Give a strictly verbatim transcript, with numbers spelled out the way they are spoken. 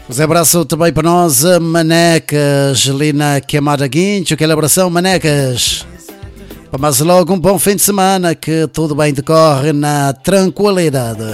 Um abraço também para nós, a Manecas, ali na Queimada Guincho. Aquele abração, Manecas. Para mais logo um bom fim de semana, que tudo bem decorre na tranquilidade.